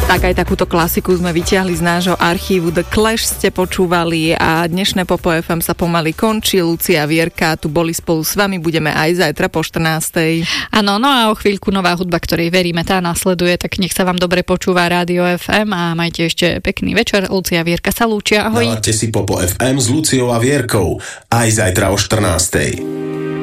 Tak aj takúto klasiku sme vyťahli z nášho archívu. The Clash ste počúvali a dnešné Popo FM sa pomaly končí. Lucia, Vierka tu boli spolu s vami, budeme aj zajtra po 14:00. Áno, no a o chvíľku nová hudba, ktorej veríme, tá nasleduje, tak nech sa vám dobre počúva Rádio FM a majte ešte pekný večer. Lucia, Vierka sa lúčia, ahoj. Naladte si Popo FM s Luciou a Vierkou aj zajtra o 14:00.